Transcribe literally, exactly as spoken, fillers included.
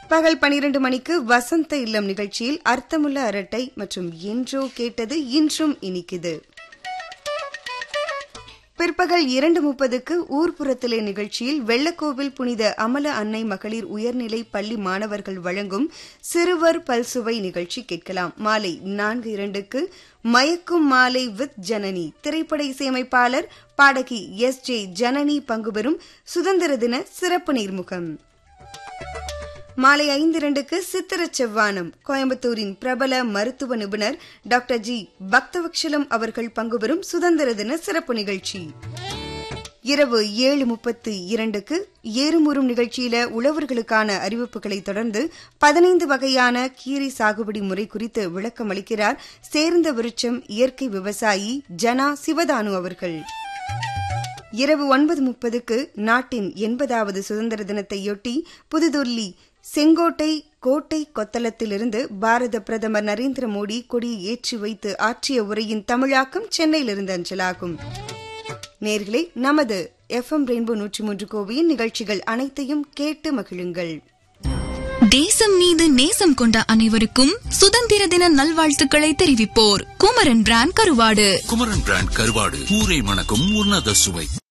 பகல் பனிரெண்டு மணிக்கு வசந்த இல்லம் நிகழ்ச்சியில் அர்த்தமுள்ள அரட்டை மற்றும் என்றோ கேட்டது இன்றும் இனிக்குது. பிற்பகல் இரண்டு முப்பதுக்கு ஊர்ப்புறத்திலே நிகழ்ச்சியில் வெள்ளக்கோவில் புனித அமல அன்னை மகளிர் உயர்நிலை பள்ளி மாணவர்கள் வழங்கும் சிறுவர் பல்சுவை நிகழ்ச்சி கேட்கலாம். மாலை நான்கு இரண்டுக்கு மயக்கும் மாலை வித் ஜனனி திரைப்பட இசையமைப்பாளர் பாடகி எஸ் ஜே ஜனனி பங்குபெறும் சுதந்திர தின சிறப்பு நேர்முகம். மாலை ஐந்து இரண்டுக்கு சித்திர செவ்வானம் கோயம்புத்தூரின் பிரபல மருத்துவ நிபுணர் டாக்டர் ஜி பக்தவக்ஷலம் அவர்கள் பங்குபெறும் சுதந்திர தின சிறப்பு நிகழ்ச்சி. இரவு ஏழு முப்பத்தி இரண்டுக்கு ஏறுமுறும் நிகழ்ச்சியில உழவர்களுக்கான அறிவிப்புகளை தொடர்ந்து பதினைந்து வகையான கீரை சாகுபடி முறை குறித்து விளக்கம் அளிக்கிறார் சேர்ந்த விருட்சம் இயற்கை விவசாயி ஜனா சிவதானு அவர்கள். இரவு ஒன்பது முப்பதுக்கு நாட்டின் எண்பதாவது சுதந்திர தினத்தையொட்டி புதுதில்லி செங்கோட்டை கோட்டை கொத்தளத்திலிருந்து பாரத பிரதமர் நரேந்திர மோடி கொடியை ஏற்றி வைத்து ஆற்றிய உரையின் தமிழாக்கம் சென்னையிலிருந்து அஞ்சலாகும். நேர்களே, நமது எஃப் எம் ரெயின்போ நூற்றி மூன்று கோவையின் நிகழ்ச்சிகள் அனைத்தையும் கேட்டு மகிழுங்கள். தேசம் மீது நேசம் கொண்ட அனைவருக்கும் சுதந்திர தின நல்வாழ்த்துக்களை தெரிவிப்போர் குமரன் பிராண்ட் கருவாடு. குமரன் பிராண்ட் கருவாடு ஊரை மணக்கும் உன்னத சுவை.